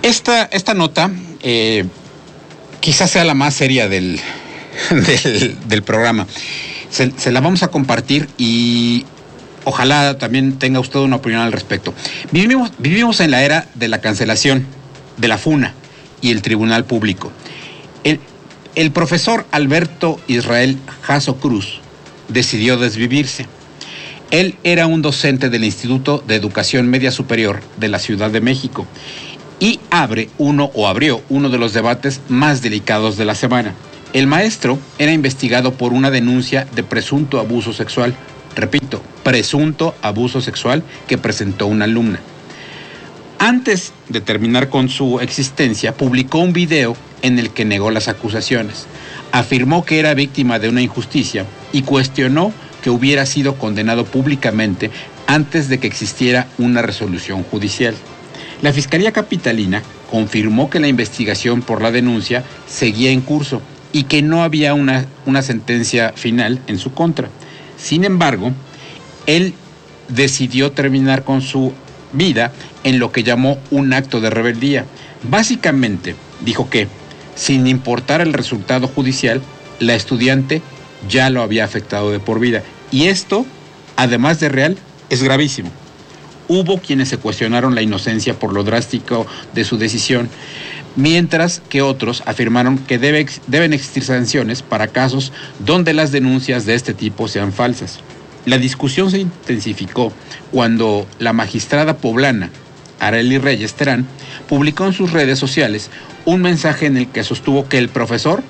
Esta nota quizás sea la más seria del programa. Se la vamos a compartir y ojalá también tenga usted una opinión al respecto. Vivimos en la era de la cancelación, de la FUNA y el Tribunal Público. El profesor Alberto Israel Jasso Cruz decidió desvivirse. Él era un docente del Instituto de Educación Media Superior de la Ciudad de México y abrió uno de los debates más delicados de la semana. El maestro era investigado por una denuncia de presunto abuso sexual, repito, presunto abuso sexual que presentó una alumna. Antes de terminar con su existencia, publicó un video en el que negó las acusaciones. Afirmó que era víctima de una injusticia y cuestionó que hubiera sido condenado públicamente antes de que existiera una resolución judicial. La Fiscalía Capitalina confirmó que la investigación por la denuncia seguía en curso y que no había una sentencia final en su contra. Sin embargo, él decidió terminar con su vida en lo que llamó un acto de rebeldía. Básicamente, dijo que, sin importar el resultado judicial, la estudiante ya lo había afectado de por vida. Y esto, además de real, es gravísimo. Hubo quienes se cuestionaron la inocencia por lo drástico de su decisión, mientras que otros afirmaron que deben existir sanciones para casos donde las denuncias de este tipo sean falsas. La discusión se intensificó cuando la magistrada poblana Arely Reyes Terán publicó en sus redes sociales un mensaje en el que sostuvo que el profesor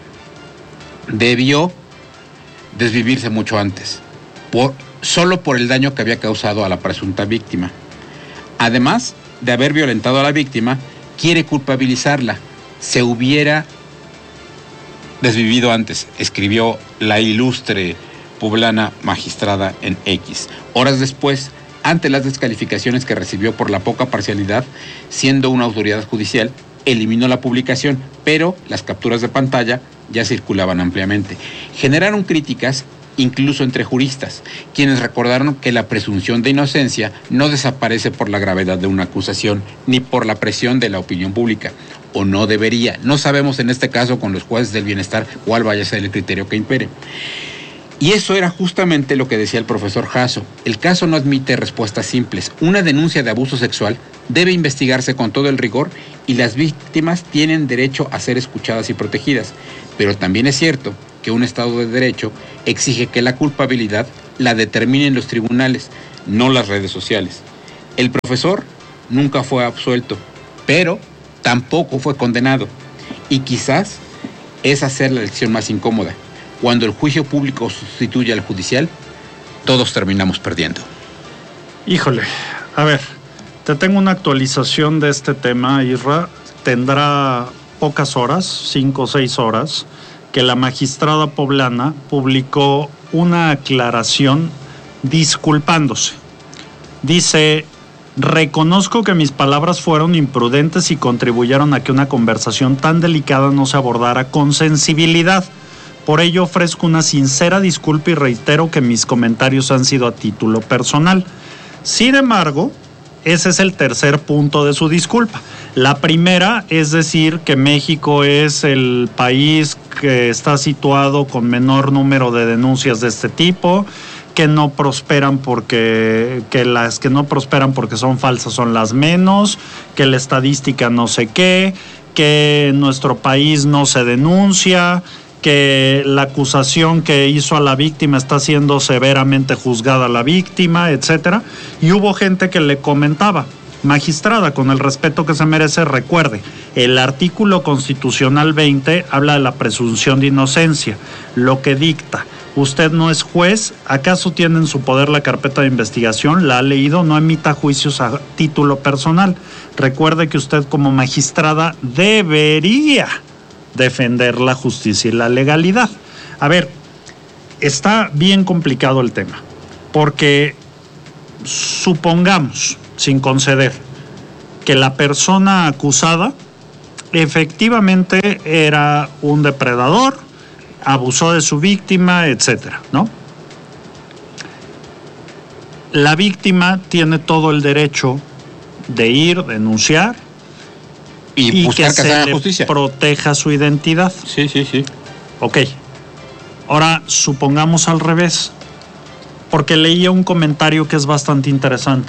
debió desvivirse mucho antes, solo por el daño que había causado a la presunta víctima. Además de haber violentado a la víctima, quiere culpabilizarla. Se hubiera desvivido antes, escribió la ilustre poblana magistrada en X. Horas después, ante las descalificaciones que recibió por la poca parcialidad, siendo una autoridad judicial, eliminó la publicación, pero las capturas de pantalla ya circulaban ampliamente. Generaron críticas incluso entre juristas, quienes recordaron que la presunción de inocencia no desaparece por la gravedad de una acusación, ni por la presión de la opinión pública, o no debería. No sabemos en este caso con los jueces del bienestar cuál vaya a ser el criterio que impere. Y eso era justamente lo que decía el profesor Jasso. El caso no admite respuestas simples. Una denuncia de abuso sexual debe investigarse con todo el rigor y las víctimas tienen derecho a ser escuchadas y protegidas. Pero también es cierto que un Estado de Derecho exige que la culpabilidad la determinen los tribunales, no las redes sociales. El profesor nunca fue absuelto, pero tampoco fue condenado. Y quizás esa sea la lección más incómoda. Cuando el juicio público sustituye al judicial, todos terminamos perdiendo. Híjole, a ver, te tengo una actualización de este tema, Isra. Tendrá pocas horas, 5 o 6 horas, que la magistrada poblana publicó una aclaración disculpándose. Dice: reconozco que mis palabras fueron imprudentes y contribuyeron a que una conversación tan delicada no se abordara con sensibilidad. Por ello ofrezco una sincera disculpa y reitero que mis comentarios han sido a título personal. Sin embargo, ese es el tercer punto de su disculpa. La primera es decir que México es el país que está situado con menor número de denuncias de este tipo, que no prosperan que las que no prosperan porque son falsas son las menos, que la estadística no sé qué, que en nuestro país no se denuncia, que la acusación que hizo a la víctima está siendo severamente juzgada a la víctima, etcétera. Y hubo gente que le comentaba: magistrada, con el respeto que se merece, recuerde, el artículo constitucional 20 habla de la presunción de inocencia, lo que dicta. Usted no es juez, ¿acaso tiene en su poder la carpeta de investigación? ¿La ha leído? No emita juicios a título personal. Recuerde que usted como magistrada debería defender la justicia y la legalidad. A ver, está bien complicado el tema, porque supongamos, sin conceder, que la persona acusada efectivamente era un depredador, abusó de su víctima, etcétera, ¿no? La víctima tiene todo el derecho de ir, denunciar y buscar que se haga le justicia. Proteja su identidad. Sí. Ok. Ahora supongamos al revés, porque leía un comentario que es bastante interesante.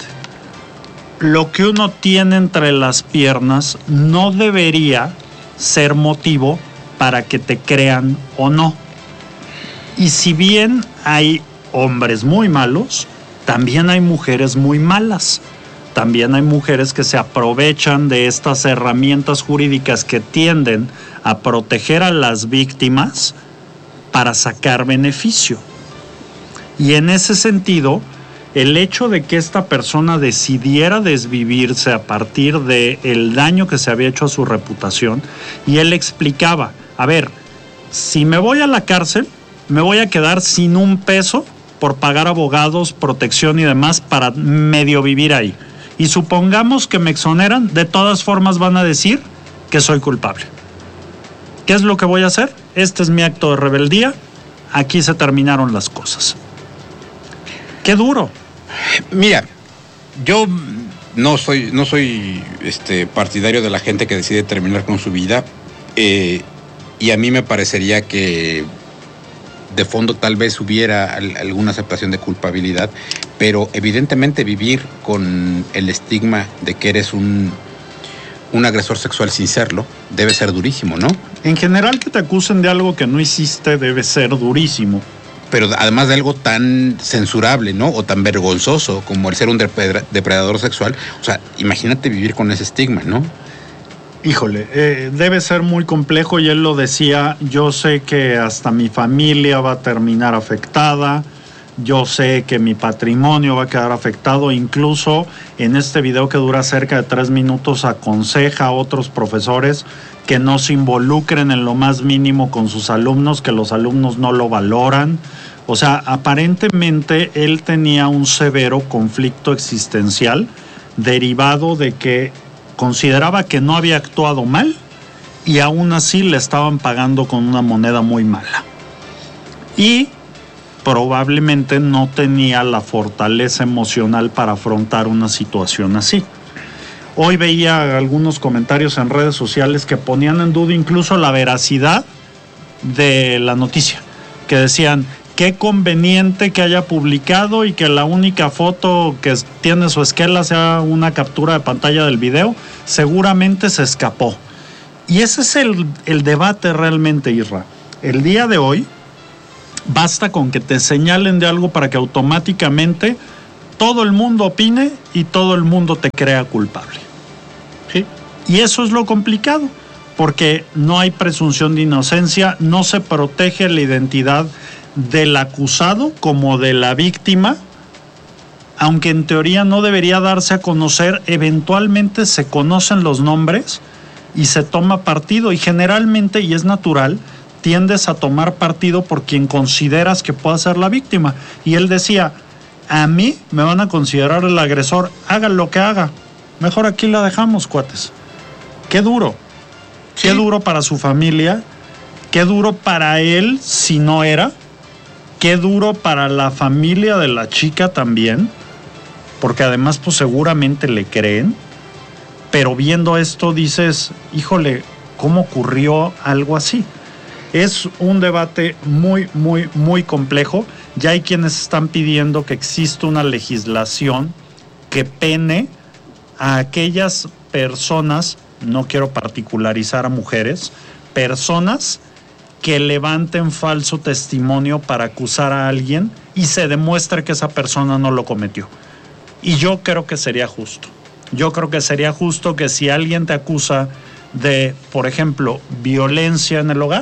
Lo que uno tiene entre las piernas no debería ser motivo para que te crean o no. Y si bien hay hombres muy malos, también hay mujeres muy malas. También hay mujeres que se aprovechan de estas herramientas jurídicas que tienden a proteger a las víctimas para sacar beneficio. Y en ese sentido, el hecho de que esta persona decidiera desvivirse a partir del daño que se había hecho a su reputación, y él explicaba, a ver, si me voy a la cárcel, me voy a quedar sin un peso por pagar abogados, protección y demás para medio vivir ahí. Y supongamos que me exoneran, de todas formas van a decir que soy culpable. ¿Qué es lo que voy a hacer? Este es mi acto de rebeldía, aquí se terminaron las cosas. ¡Qué duro! Mira, yo no soy partidario de la gente que decide terminar con su vida, y a mí me parecería que de fondo tal vez hubiera alguna aceptación de culpabilidad, pero evidentemente vivir con el estigma de que eres un agresor sexual sin serlo debe ser durísimo, ¿no? En general, que te acusen de algo que no hiciste debe ser durísimo. Pero además de algo tan censurable, ¿no? O tan vergonzoso como el ser un depredador sexual. O sea, imagínate vivir con ese estigma, ¿no? Híjole, debe ser muy complejo, y él lo decía, yo sé que hasta mi familia va a terminar afectada, yo sé que mi patrimonio va a quedar afectado, incluso en este video que dura cerca de 3 minutos aconseja a otros profesores que no se involucren en lo más mínimo con sus alumnos, que los alumnos no lo valoran. O sea, aparentemente él tenía un severo conflicto existencial derivado de que consideraba que no había actuado mal y aún así le estaban pagando con una moneda muy mala. Y probablemente no tenía la fortaleza emocional para afrontar una situación así. Hoy veía algunos comentarios en redes sociales que ponían en duda incluso la veracidad de la noticia, que decían, qué conveniente que haya publicado y que la única foto que tiene su esquela sea una captura de pantalla del video, seguramente se escapó. Y ese es el debate realmente, Isra. El día de hoy, basta con que te señalen de algo para que automáticamente todo el mundo opine y todo el mundo te crea culpable. ¿Sí? Y eso es lo complicado, porque no hay presunción de inocencia, no se protege la identidad del acusado como de la víctima, aunque en teoría no debería darse a conocer. Eventualmente se conocen los nombres y se toma partido, y generalmente, y es natural, tiendes a tomar partido por quien consideras que pueda ser la víctima. Y él decía, a mí me van a considerar el agresor, haga lo que haga, mejor aquí la dejamos, cuates. Qué duro. Sí. Qué duro para su familia, qué duro para él si no era, qué duro para la familia de la chica también, porque además pues seguramente le creen, pero viendo esto dices, híjole, ¿cómo ocurrió algo así? Es un debate muy, muy, muy complejo. Ya hay quienes están pidiendo que exista una legislación que pene a aquellas personas, no quiero particularizar a mujeres, personas que levanten falso testimonio para acusar a alguien y se demuestre que esa persona no lo cometió. Y yo creo que sería justo. Yo creo que sería justo que si alguien te acusa de, por ejemplo, violencia en el hogar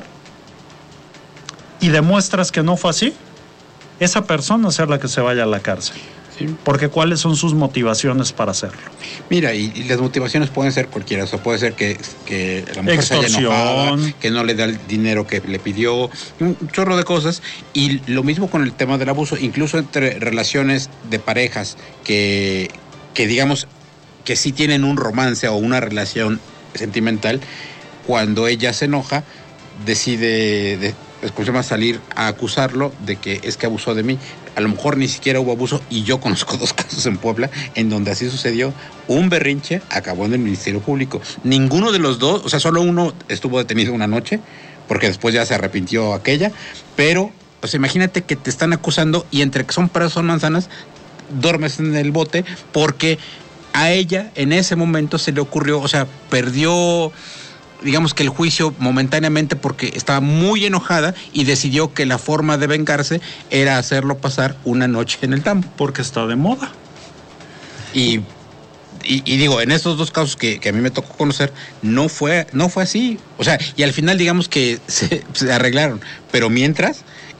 y demuestras que no fue así, esa persona sea la que se vaya a la cárcel. Sí. Porque ¿cuáles son sus motivaciones para hacerlo? Mira, y las motivaciones pueden ser cualquiera. O sea, puede ser que la mujer se haya enojado, que no le da el dinero que le pidió, un chorro de cosas. Y lo mismo con el tema del abuso, incluso entre relaciones de parejas que digamos que sí tienen un romance o una relación sentimental, cuando ella se enoja, decide escuché salir a acusarlo de que es que abusó de mí. A lo mejor ni siquiera hubo abuso, y yo conozco 2 casos en Puebla en donde así sucedió. Un berrinche acabó en el Ministerio Público. Ninguno de los 2, o sea, solo uno estuvo detenido una noche, porque después ya se arrepintió aquella, pero, pues imagínate que te están acusando y entre que son peras son manzanas, duermes en el bote porque a ella en ese momento se le ocurrió, o sea, perdió, digamos que el juicio momentáneamente porque estaba muy enojada y decidió que la forma de vengarse era hacerlo pasar una noche en el tambo. Porque está de moda. Y digo, en estos 2 casos que a mí me tocó conocer, no fue así. O sea, y al final digamos que se arreglaron. Pero mientras,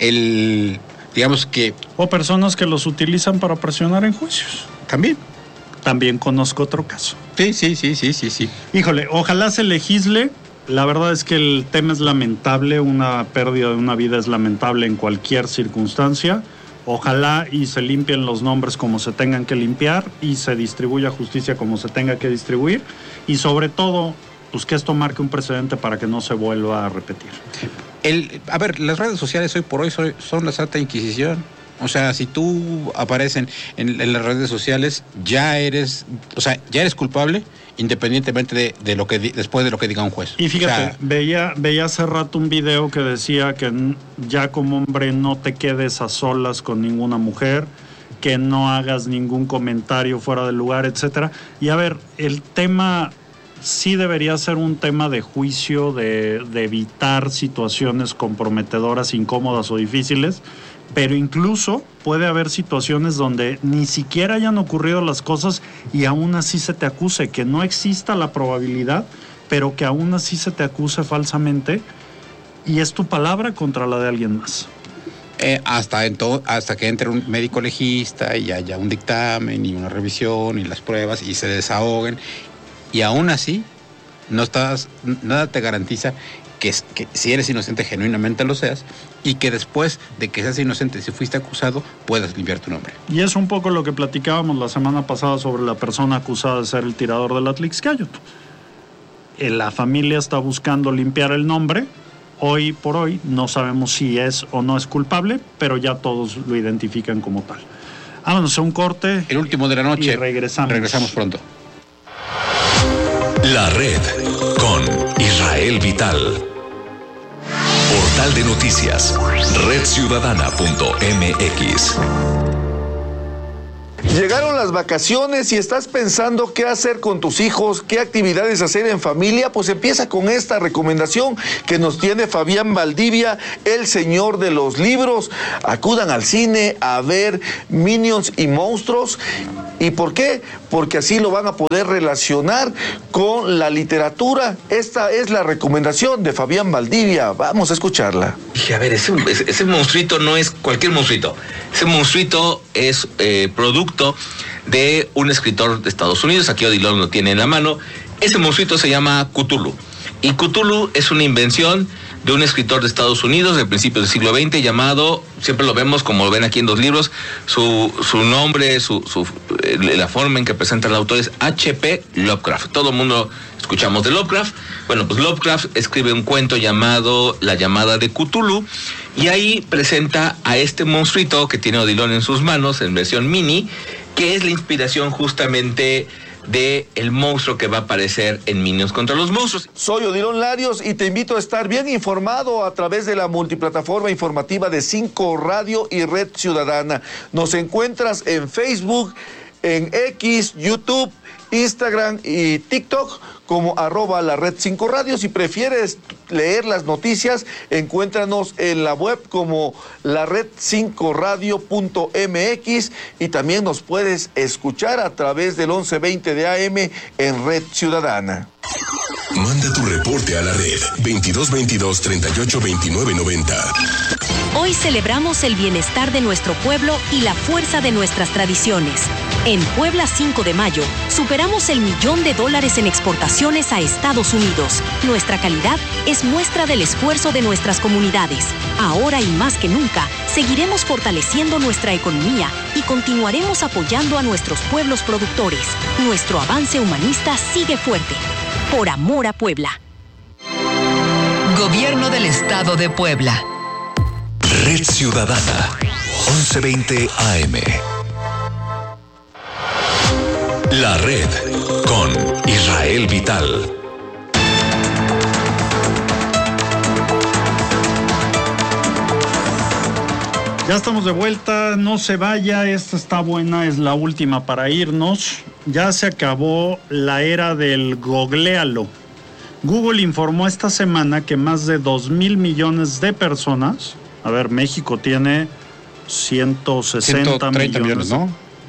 digamos que... O personas que los utilizan para presionar en juicios. También conozco otro caso. Sí. Híjole, ojalá se legisle. La verdad es que el tema es lamentable. Una pérdida de una vida es lamentable en cualquier circunstancia. Ojalá y se limpien los nombres como se tengan que limpiar y se distribuya justicia como se tenga que distribuir. Y sobre todo, pues que esto marque un precedente para que no se vuelva a repetir. A ver, las redes sociales hoy por hoy son la Santa Inquisición. O sea, si tú apareces en las redes sociales, ya eres culpable, independientemente de lo que después de lo que diga un juez. Y fíjate, veía hace rato un video que decía que ya como hombre no te quedes a solas con ninguna mujer, que no hagas ningún comentario fuera del lugar, etcétera. Y a ver, el tema sí debería ser un tema de juicio, de evitar situaciones comprometedoras, incómodas o difíciles. Pero incluso puede haber situaciones donde ni siquiera hayan ocurrido las cosas y aún así se te acuse, que no exista la probabilidad, pero que aún así se te acuse falsamente y es tu palabra contra la de alguien más. Hasta que entre un médico legista y haya un dictamen y una revisión y las pruebas y se desahoguen, y aún así nada te garantiza que si eres inocente genuinamente lo seas, y que después de que seas inocente, si fuiste acusado, puedas limpiar tu nombre. Y es un poco lo que platicábamos la semana pasada sobre la persona acusada de ser el tirador del Atlixcáyotl. La familia está buscando limpiar el nombre. Hoy por hoy no sabemos si es o no es culpable, pero ya todos lo identifican como tal. Vámonos a un corte. El último de la noche. Y regresamos. Regresamos pronto. La Red con Israel Vital. Portal de noticias, redciudadana.mx. Llegaron las vacaciones y estás pensando qué hacer con tus hijos, qué actividades hacer en familia, pues empieza con esta recomendación que nos tiene Fabián Valdivia, el señor de los libros. Acudan al cine a ver Minions y Monstruos. ¿Y por qué? Porque así lo van a poder relacionar con la literatura. Esta es la recomendación de Fabián Valdivia. Vamos a escucharla. Dije, a ver, ese monstruito no es cualquier monstruito. Ese monstruito es producto de un escritor de Estados Unidos. Aquí Odilon lo tiene en la mano. Ese monstruito se llama Cthulhu. Y Cthulhu es una invención de un escritor de Estados Unidos del principio del siglo XX llamado, siempre lo vemos como lo ven aquí en los libros, su nombre, la forma en que presenta el autor es H.P. Lovecraft. Todo el mundo escuchamos de Lovecraft. Bueno, pues Lovecraft escribe un cuento llamado La llamada de Cthulhu y ahí presenta a este monstruito que tiene Odilon en sus manos en versión mini, que es la inspiración justamente de el monstruo que va a aparecer en Minions contra los monstruos. Soy Odilon Larios y te invito a estar bien informado a través de la multiplataforma informativa de 5 Radio y Red Ciudadana. Nos encuentras en Facebook, en X, YouTube, Instagram y TikTok como @la Red 5 Radio. Si prefieres leer las noticias, encuéntranos en la web como la red5radio.mx y también nos puedes escuchar a través del 1120 de AM en Red Ciudadana. Manda tu reporte a la red 2222 38 29 90. Hoy celebramos el bienestar de nuestro pueblo y la fuerza de nuestras tradiciones. En Puebla 5 de Mayo, superamos el $1.000.000 en exportaciones a Estados Unidos. Nuestra calidad es muestra del esfuerzo de nuestras comunidades. Ahora y más que nunca, seguiremos fortaleciendo nuestra economía y continuaremos apoyando a nuestros pueblos productores. Nuestro avance humanista sigue fuerte. Por amor a Puebla. Gobierno del Estado de Puebla. Red Ciudadana, 1120 AM. La Red con Israel Vital. Ya estamos de vuelta, no se vaya, esta está buena, es la última para irnos. Ya se acabó la era del googlealo. Google informó esta semana que más de 2,000 millones de personas, a ver, México tiene 160 millones, ¿no?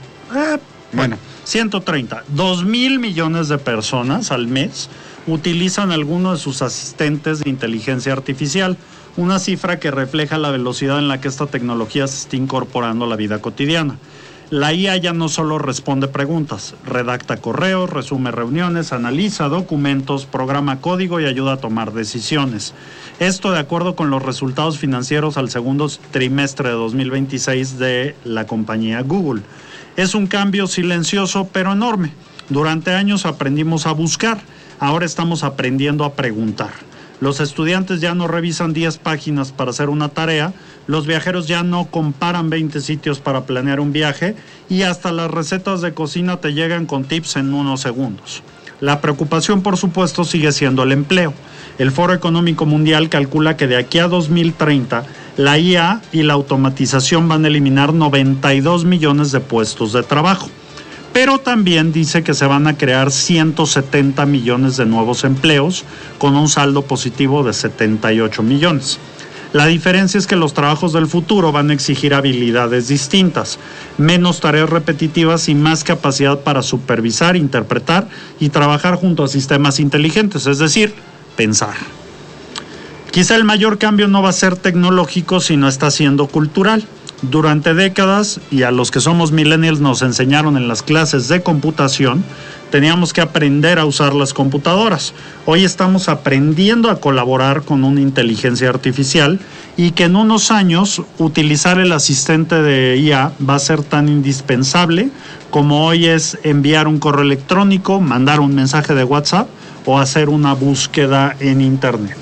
Bueno, 130. 2,000 millones de personas al mes utilizan alguno de sus asistentes de inteligencia artificial, una cifra que refleja la velocidad en la que esta tecnología se está incorporando a la vida cotidiana. La IA ya no solo responde preguntas, redacta correos, resume reuniones, analiza documentos, programa código y ayuda a tomar decisiones. Esto de acuerdo con los resultados financieros al segundo trimestre de 2026 de la compañía Google. Es un cambio silencioso pero enorme. Durante años aprendimos a buscar, ahora estamos aprendiendo a preguntar. Los estudiantes ya no revisan 10 páginas para hacer una tarea, los viajeros ya no comparan 20 sitios para planear un viaje y hasta las recetas de cocina te llegan con tips en unos segundos. La preocupación, por supuesto, sigue siendo el empleo. El Foro Económico Mundial calcula que de aquí a 2030 la IA y la automatización van a eliminar 92 millones de puestos de trabajo. Pero también dice que se van a crear 170 millones de nuevos empleos con un saldo positivo de 78 millones. La diferencia es que los trabajos del futuro van a exigir habilidades distintas, menos tareas repetitivas y más capacidad para supervisar, interpretar y trabajar junto a sistemas inteligentes, es decir, pensar. Quizá el mayor cambio no va a ser tecnológico, sino está siendo cultural. Durante décadas, y a los que somos millennials nos enseñaron en las clases de computación, teníamos que aprender a usar las computadoras. Hoy estamos aprendiendo a colaborar con una inteligencia artificial y que en unos años utilizar el asistente de IA va a ser tan indispensable como hoy es enviar un correo electrónico, mandar un mensaje de WhatsApp o hacer una búsqueda en Internet.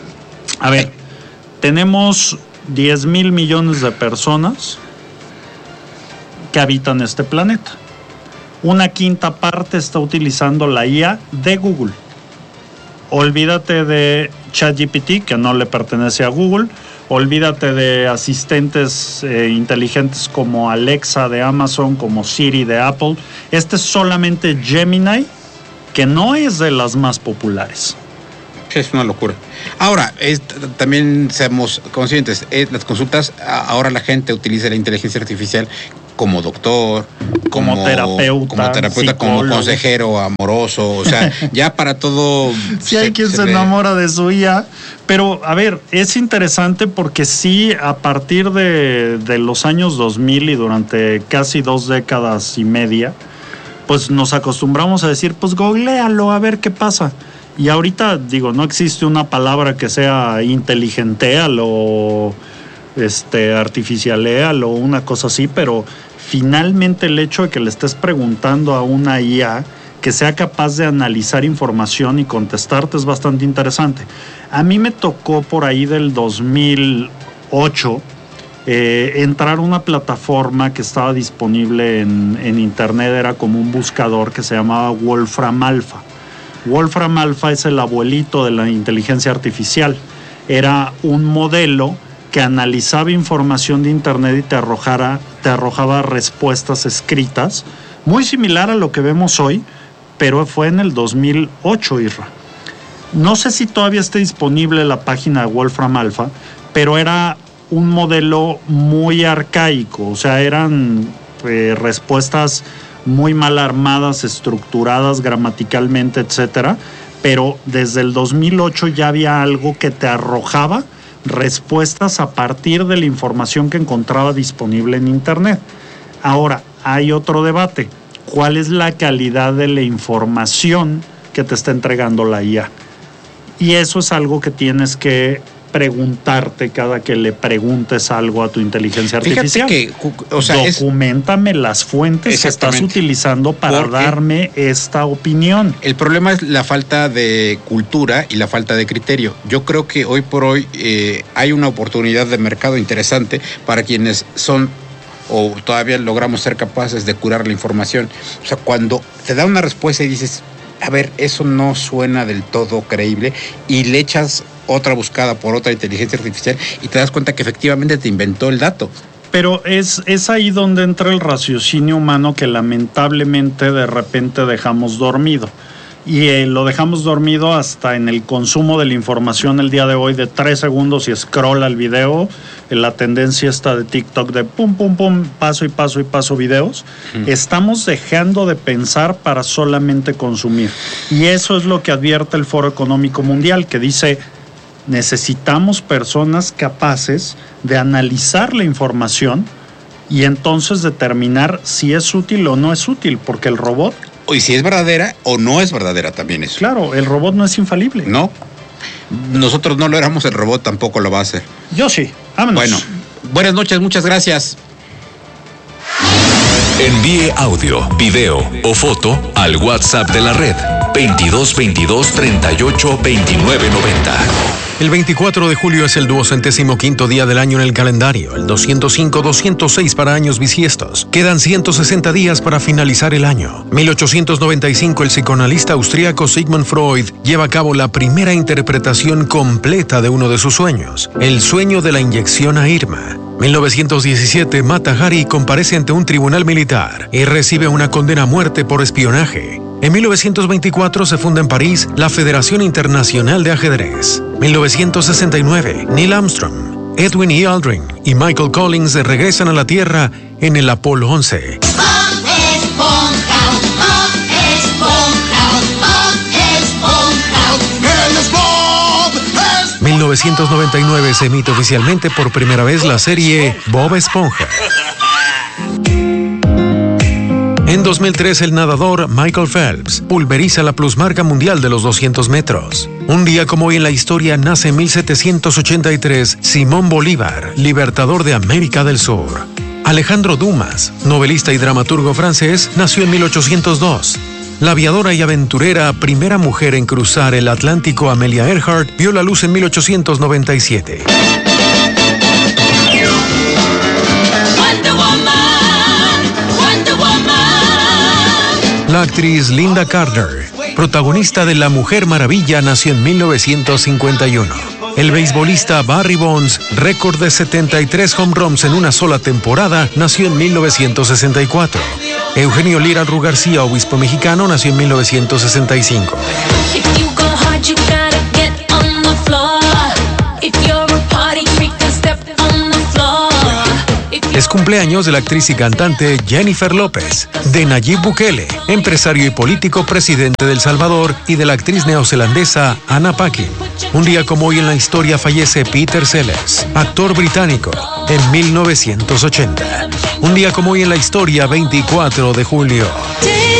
A ver, tenemos 10,000 millones de personas que habitan este planeta. Una quinta parte está utilizando la IA de Google. Olvídate de ChatGPT, que no le pertenece a Google. Olvídate de asistentes inteligentes como Alexa de Amazon, como Siri de Apple. Este es solamente Gemini, que no es de las más populares. Es una locura. Ahora, también seamos conscientes, las consultas, ahora la gente utiliza la inteligencia artificial como doctor, como terapeuta, como consejero amoroso, o sea, ya para todo. Sí, hay quien se enamora de su IA, pero a ver, es interesante porque sí, a partir de los años 2000 y durante casi 2 décadas y media, pues nos acostumbramos a decir, pues googlealo a ver qué pasa. Y ahorita, digo, no existe una palabra que sea inteligenteal o artificialeal o una cosa así, pero finalmente el hecho de que le estés preguntando a una IA que sea capaz de analizar información y contestarte es bastante interesante. A mí me tocó por ahí del 2008 entrar a una plataforma que estaba disponible en internet, era como un buscador que se llamaba Wolfram Alpha. Wolfram Alpha es el abuelito de la inteligencia artificial. Era un modelo que analizaba información de internet y te arrojaba respuestas escritas, muy similar a lo que vemos hoy, pero fue en el 2008, Isra. No sé si todavía está disponible la página de Wolfram Alpha, pero era un modelo muy arcaico, o sea, eran respuestas muy mal armadas, estructuradas gramaticalmente, etcétera, pero desde el 2008 ya había algo que te arrojaba respuestas a partir de la información que encontraba disponible en internet. Ahora, hay otro debate. ¿Cuál es la calidad de la información que te está entregando la IA? Y eso es algo que tienes que preguntarte cada que le preguntes algo a tu inteligencia artificial. Fíjate que, documentame las fuentes que estás utilizando para darme esta opinión. El problema es la falta de cultura y la falta de criterio. Yo creo que hoy por hoy hay una oportunidad de mercado interesante para quienes son o todavía logramos ser capaces de curar la información. O sea, cuando te da una respuesta y dices, a ver, eso no suena del todo creíble, y le echas otra buscada por otra inteligencia artificial y te das cuenta que efectivamente te inventó el dato. Pero es ahí donde entra el raciocinio humano que lamentablemente de repente dejamos dormido. Y lo dejamos dormido hasta en el consumo de la información el día de hoy de 3 segundos y scroll al video. La tendencia está de TikTok de pum, pum, pum, paso y paso y paso videos. Estamos dejando de pensar para solamente consumir. Y eso es lo que advierte el Foro Económico Mundial, que dice: necesitamos personas capaces de analizar la información y entonces determinar si es útil o no es útil, porque el robot... Y si es verdadera o no es verdadera también eso. Claro, el robot no es infalible. No, nosotros no lo éramos, el robot tampoco lo va a hacer. Yo sí, vámonos. Bueno, buenas noches, muchas gracias. Envíe audio, video o foto al WhatsApp de la red 2222 38 29 90. El 24 de julio es el 205º día del año en el calendario, el 205-206 para años bisiestos. Quedan 160 días para finalizar el año. 1895, el psicoanalista austríaco Sigmund Freud lleva a cabo la primera interpretación completa de uno de sus sueños, el sueño de la inyección a Irma. 1917, Mata Hari comparece ante un tribunal militar y recibe una condena a muerte por espionaje. En 1924 se funda en París la Federación Internacional de Ajedrez. 1969, Neil Armstrong, Edwin E. Aldrin y Michael Collins regresan a la Tierra en el Apolo 11. 1999 se emite oficialmente por primera vez la serie Bob Esponja. En 2003, el nadador Michael Phelps pulveriza la plusmarca mundial de los 200 metros. Un día como hoy en la historia nace en 1783 Simón Bolívar, libertador de América del Sur. Alejandro Dumas, novelista y dramaturgo francés, nació en 1802. La aviadora y aventurera primera mujer en cruzar el Atlántico, Amelia Earhart, vio la luz en 1897. La actriz Linda Carter, protagonista de La Mujer Maravilla, nació en 1951. El beisbolista Barry Bonds, récord de 73 home runs en una sola temporada, nació en 1964. Eugenio Lira Ru García, obispo mexicano, nació en 1965. Es cumpleaños de la actriz y cantante Jennifer López, de Nayib Bukele, empresario y político presidente de El Salvador, y de la actriz neozelandesa Anna Paquin. Un día como hoy en la historia fallece Peter Sellers, actor británico, en 1980. Un día como hoy en la historia, 24 de julio.